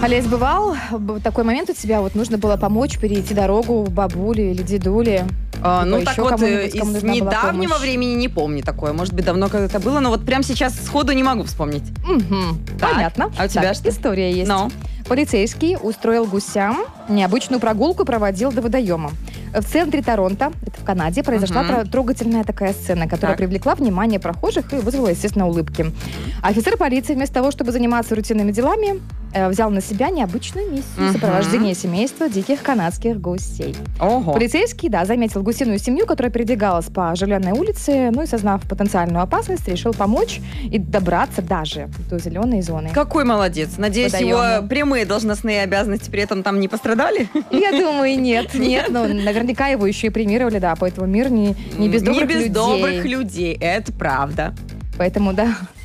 Олесь, бывал такой момент у тебя, вот нужно было помочь перейти дорогу бабуле или дедуле? Ну, так вот, кому-нибудь, кому из нужна была недавнего помощь? времени не помню такое. Может быть, давно когда-то было, но вот прямо сейчас сходу не могу вспомнить. Так, Понятно. а у тебя Так, что? история есть. Ну. Полицейский устроил гусям необычную прогулку и проводил до водоема. В центре Торонто, это в Канаде, произошла трогательная такая сцена, которая Так. привлекла внимание прохожих и вызвала, естественно, улыбки. Офицер полиции вместо того, чтобы заниматься рутинными делами, взял на себя необычную миссию сопровождения семейства диких канадских гусей. Ого. Полицейский, заметил гусиную семью, которая передвигалась по оживленной улице, и, сознав потенциальную опасность, решил помочь и добраться даже до зеленой зоны. Какой молодец. Надеюсь, Водоема. его прямые должностные обязанности при этом там не пострадали? Я думаю, нет. Но наверняка его еще и премировали, поэтому мир не без добрых Не без людей. добрых людей, это правда. Поэтому,